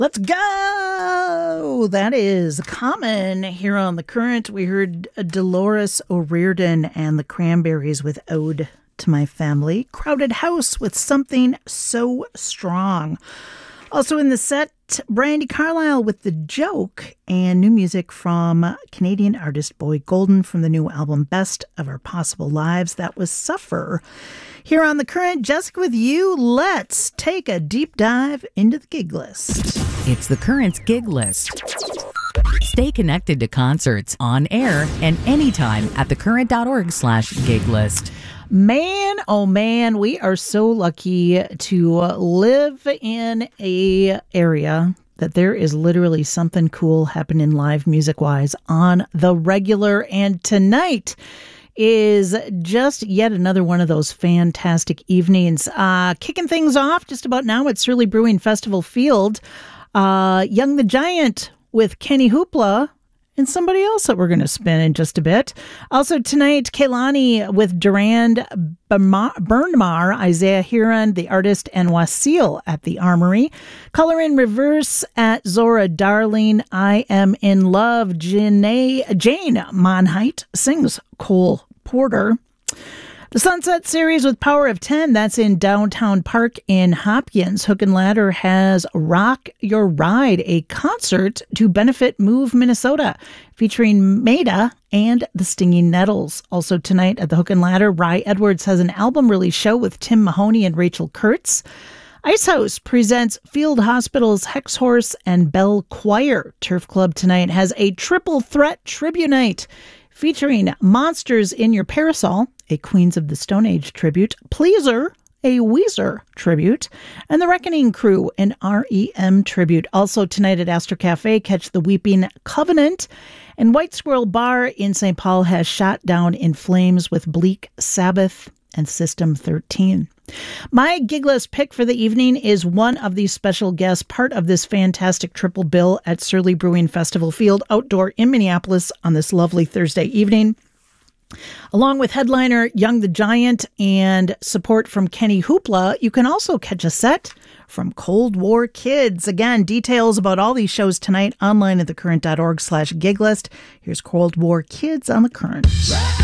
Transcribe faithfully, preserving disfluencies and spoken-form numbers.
Let's go! That is Common here on The Current. We heard Dolores O'Riordan and the Cranberries with Ode to My Family. Crowded House with Something So Strong. Also in the set, Brandi Carlile with The Joke, and new music from Canadian artist Boyd Golden from the new album Best of Our Possible Lives. That was Suffer. Here on The Current, Jessica with you. Let's take a deep dive into the gig list. It's The Current's gig list. Stay connected to concerts on air and anytime at thecurrent.org slash gig list. Man, oh man, we are so lucky to live in a area that there is literally something cool happening live music-wise on the regular. And tonight is just yet another one of those fantastic evenings. Uh, kicking things off just about now at Surly Brewing Festival Field. Uh, Young the Giant with Kenny Hoopla and somebody else that we're going to spin in just a bit. Also tonight, Kehlani with Durand Bernmar, Isaiah Heron, the artist, and Wasil at the Armory. Color in Reverse at Zora Darling. I Am in Love. Jane, Jane Monheit sings Cole Porter. The Sunset Series with Power of ten, that's in Downtown Park in Hopkins. Hook and Ladder has Rock Your Ride, a concert to benefit Move Minnesota, featuring Maida and the Stinging Nettles. Also tonight at the Hook and Ladder, Rye Edwards has an album release show with Tim Mahoney and Rachel Kurtz. Ice House presents Field Hospital's Hex Horse and Bell Choir. Turf Club tonight has a triple threat tribute night featuring Monsters in Your Parasol, a Queens of the Stone Age tribute, Pleaser, a Weezer tribute, and the Reckoning Crew, an R E M tribute. Also tonight at Astor Cafe, catch the Weeping Covenant, and White Squirrel Bar in Saint Paul has Shot Down in Flames with Bleak Sabbath and System thirteen. My gig list pick for the evening is one of these special guests, part of this fantastic triple bill at Surly Brewing Festival Field outdoor in Minneapolis on this lovely Thursday evening. Along with headliner Young the Giant and support from Kenny Hoopla, you can also catch a set from Cold War Kids. Again, details about all these shows tonight online at thecurrent.org slash gig list. Here's Cold War Kids on The Current.